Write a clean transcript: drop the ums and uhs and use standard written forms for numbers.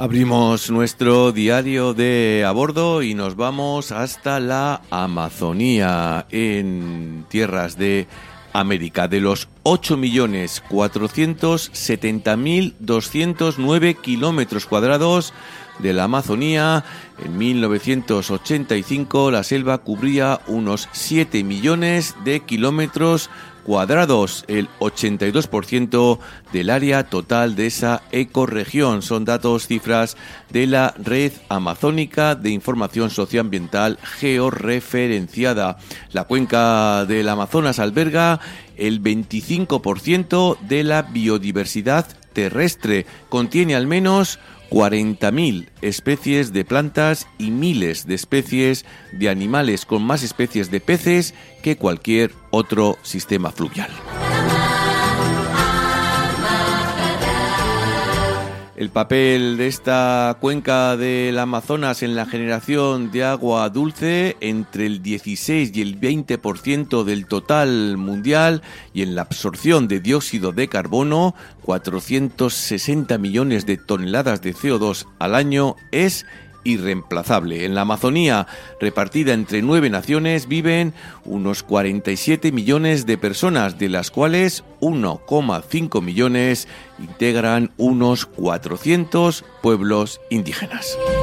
Abrimos nuestro diario de a bordo y nos vamos hasta la Amazonía, en tierras de América. De los 8.470.209 kilómetros cuadrados de la Amazonía, en 1985 la selva cubría unos 7 millones de kilómetros cuadrados, el 82% del área total de esa ecorregión. Son datos, cifras de la Red Amazónica de Información Socioambiental Georreferenciada. La cuenca del Amazonas alberga el 25% de la biodiversidad terrestre. Contiene al menos 40.000 especies de plantas y miles de especies de animales, con más especies de peces que cualquier otro sistema fluvial. El papel de esta cuenca del Amazonas en la generación de agua dulce, entre el 16 y el 20% del total mundial, y en la absorción de dióxido de carbono, 460 millones de toneladas de CO2 al año, es irreemplazable. En la Amazonía, repartida entre 9 naciones, viven unos 47 millones de personas, de las cuales 1,5 millones integran unos 400 pueblos indígenas.